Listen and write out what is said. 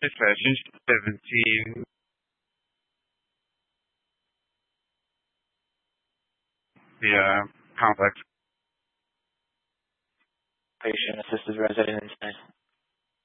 Session 17. The complex. Patient assisted resident inside.